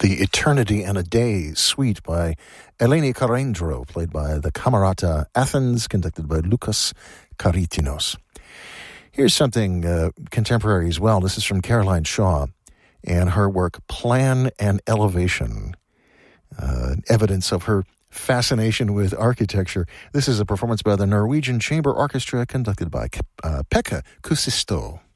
The Eternity and a Day suite by Eleni Karendro, played by the Camerata Athens, conducted by Lucas Karitinos. Here's something contemporary as well. This is from Caroline Shaw and her work Plan and Elevation, evidence of her fascination with architecture. This is a performance by the Norwegian Chamber Orchestra, conducted by Pekka Kuusisto.